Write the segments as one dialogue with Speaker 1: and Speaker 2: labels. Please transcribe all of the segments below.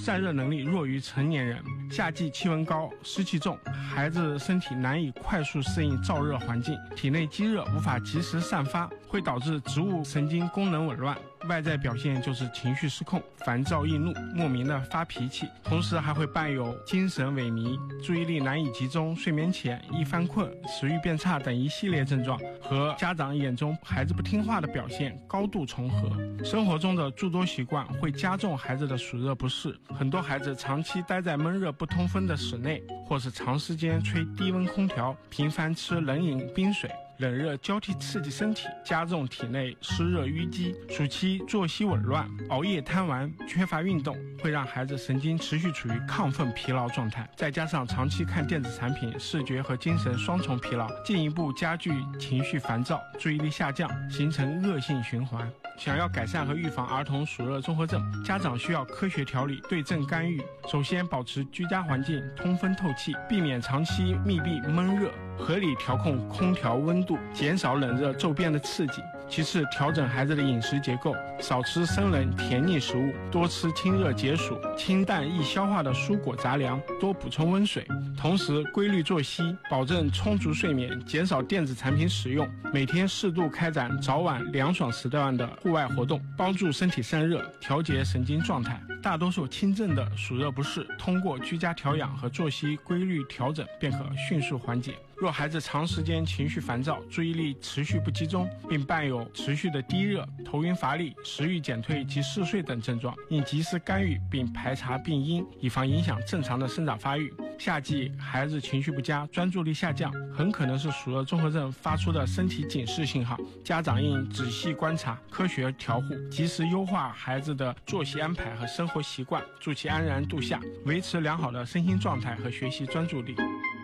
Speaker 1: 散热能力弱于成年人。夏季气温高，湿气重，孩子身体难以快速适应燥热环境，体内积热无法及时散发，会导致植物神经功能紊乱。外在表现就是情绪失控、烦躁易怒、莫名的发脾气，同时还会伴有精神萎靡、注意力难以集中、睡眠浅、易犯困、食欲变差等一系列症状，和家长眼中孩子不听话的表现高度重合。生活中的诸多习惯会加重孩子的暑热不适，很多孩子长期待在闷热不通风的室内，或是长时间吹低温空调，频繁吃冷饮冰水，冷热交替刺激身体，加重体内湿热淤积。暑期作息紊乱、熬夜贪玩、缺乏运动，会让孩子神经持续处于亢奋疲劳状态，再加上长期看电子产品，视觉和精神双重疲劳，进一步加剧情绪烦躁、注意力下降，形成恶性循环。想要改善和预防儿童暑热综合症，家长需要科学调理，对症干预。首先，保持居家环境通风透气，避免长期密闭闷热，合理调控空调温度，减少冷热骤变的刺激。其次，调整孩子的饮食结构，少吃生冷甜腻食物，多吃清热解暑、清淡易消化的蔬果杂粮，多补充温水。同时，规律作息，保证充足睡眠，减少电子产品使用，每天适度开展早晚凉爽时段的户外活动，帮助身体散热，调节神经状态。大多数轻症的暑热不适，通过居家调养和作息规律调整便可迅速缓解。若孩子长时间情绪烦躁、注意力持续不集中，并伴有持续的低热、头晕乏力、食欲减退及嗜睡等症状，应及时干预并排查病因，以防影响正常的生长发育。夏季孩子情绪不佳、专注力下降，很可能是暑热综合症发出的身体警示信号，家长应仔细观察、科学调护，及时优化孩子的作息安排和生活习惯，助其安然度夏，维持良好的身心状态和学习专注力。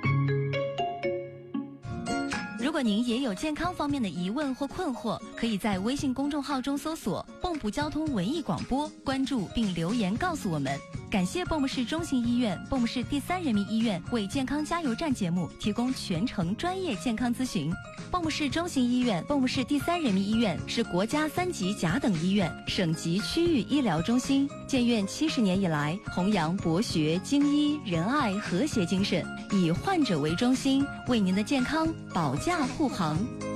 Speaker 2: 如果您也有健康方面的疑问或困惑，可以在微信公众号中搜索蚌埠交通文艺广播，关注并留言告诉我们。感谢蚌埠市中心医院、蚌埠市第3人民医院为健康加油站节目提供全程专业健康咨询。蚌埠市中心医院、蚌埠市第3人民医院是国家3级甲等医院、省级区域医疗中心，建院70年以来，弘扬博学、精医、仁爱、和谐精神，以患者为中心，为您的健康保驾护航。